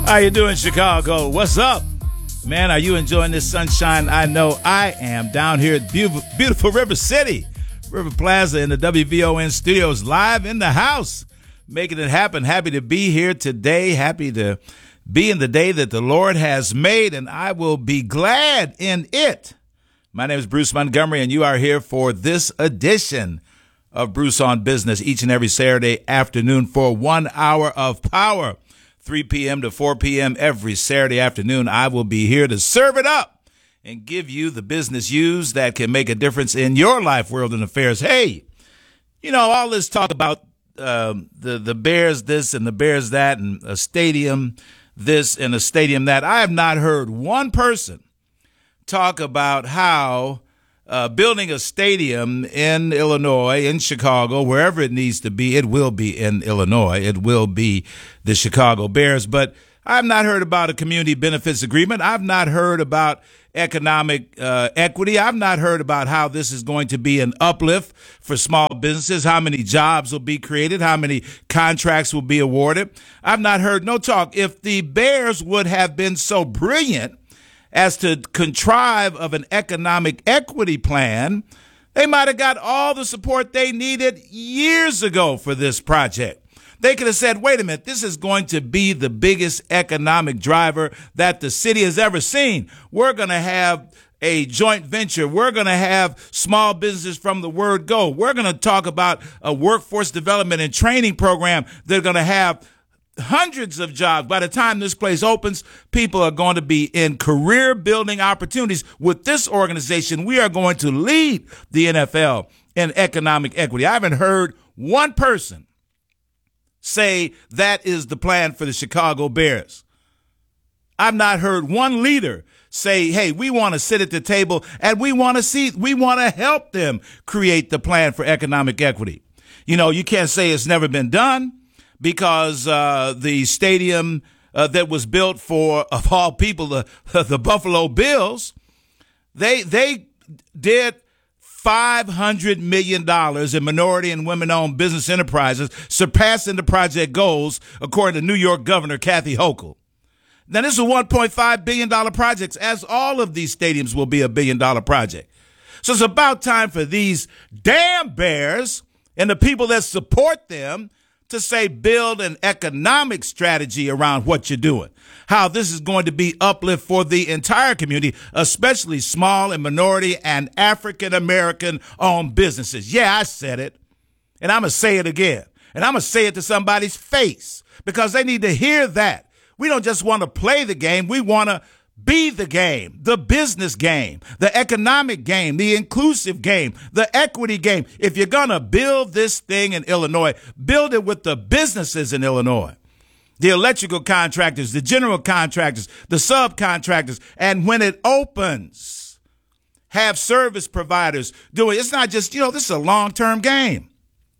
How you doing, Chicago? What's up? Man, are you enjoying this sunshine? I know I am down here at beautiful River City. River Plaza in the WVON studios, live in the house, making it happen. Happy to be here today. Happy to be in the day that the Lord has made, and I will be glad in it. My name is Bruce Montgomery, and you are here for this edition of Bruce on Business each and every Saturday afternoon for 1 hour of power. 3 p.m. to 4 p.m. every Saturday afternoon. I will be here to serve it up and give you the business news that can make a difference in your life, world, and affairs. Hey, you know, all this talk about the Bears this and the Bears that and a stadium this and a stadium that. I have not heard one person talk about how building a stadium in Illinois, in Chicago, wherever it needs to be, it will be in Illinois. It will be the Chicago Bears. But I've not heard about a community benefits agreement. I've not heard about economic equity. I've not heard about how this is going to be an uplift for small businesses, how many jobs will be created, how many contracts will be awarded. I've not heard no talk. If the Bears would have been so brilliant as to contrive of an economic equity plan, they might have got all the support they needed years ago for this project. They could have said, wait a minute, this is going to be the biggest economic driver that the city has ever seen. We're going to have a joint venture. We're going to have small businesses from the word go. We're going to talk about a workforce development and training program. They're going to have hundreds of jobs. By the time this place opens, people are going to be in career building opportunities. With this organization, we are going to lead the NFL in economic equity. I haven't heard one person say that is the plan for the Chicago Bears. I've not heard one leader say, hey, we want to sit at the table and we want to help them create the plan for economic equity. You know, you can't say it's never been done, because the stadium that was built for, of all people, the Buffalo Bills, they did $500 million in minority and women-owned business enterprises, surpassing the project goals, according to New York Governor Kathy Hochul. Now, this is a $1.5 billion project, as all of these stadiums will be a $1 billion project. So it's about time for these damn Bears and the people that support them to say build an economic strategy around what you're doing, how this is going to be uplift for the entire community, especially small and minority and African-American owned businesses. Yeah, I said it, and I'm going to say it again, and I'm going to say it to somebody's face because they need to hear that. We don't just want to play the game. We want to be the game, the business game, the economic game, the inclusive game, the equity game. If you're going to build this thing in Illinois, build it with the businesses in Illinois, the electrical contractors, the general contractors, the subcontractors. And when it opens, have service providers do it. It's not just, this is a long-term game.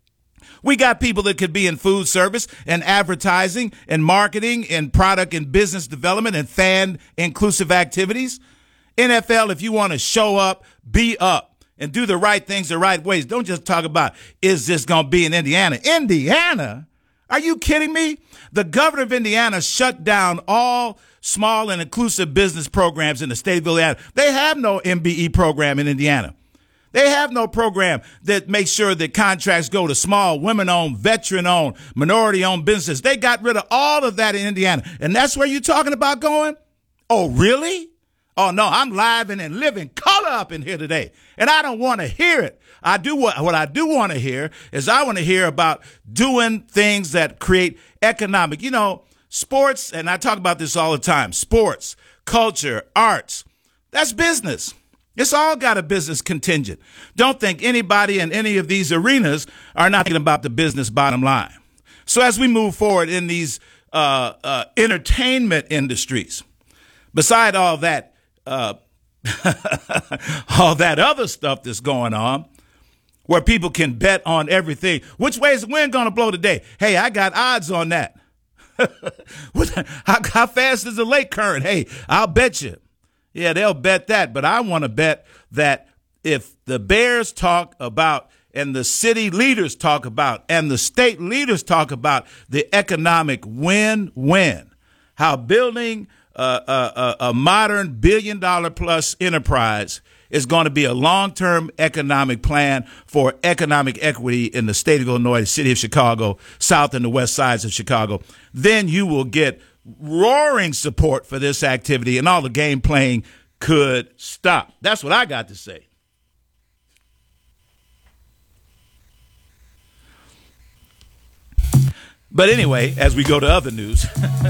We got people that could be in food service and advertising and marketing and product and business development and fan inclusive activities. NFL, if you want to show up, be up, and do the right things the right ways. Don't just talk about, is this going to be in Indiana? Indiana? Are you kidding me? The governor of Indiana shut down all small and inclusive business programs in the state of Indiana. They have no MBE program in Indiana. They have no program that makes sure that contracts go to small, women-owned, veteran-owned, minority-owned businesses. They got rid of all of that in Indiana. And that's where you're talking about going? Oh, really? Oh, no, I'm live and in living color up in here today. And I don't want to hear it. What I do want to hear is I want to hear about doing things that create economic, sports, and I talk about this all the time, sports, culture, arts, that's business. It's all got a business contingent. Don't think anybody in any of these arenas are not thinking about the business bottom line. So as we move forward in these entertainment industries, beside all that, all that other stuff that's going on, where people can bet on everything. Which way is the wind going to blow today? Hey, I got odds on that. How fast is the lake current? Hey, I'll bet you. Yeah, they'll bet that, but I want to bet that if the Bears talk about and the city leaders talk about and the state leaders talk about the economic win-win, how building a modern billion-dollar-plus enterprise is going to be a long-term economic plan for economic equity in the state of Illinois, the city of Chicago, south and the west sides of Chicago, then you will get roaring support for this activity, and all the game playing could stop. That's what I got to say. But anyway, as we go to other news.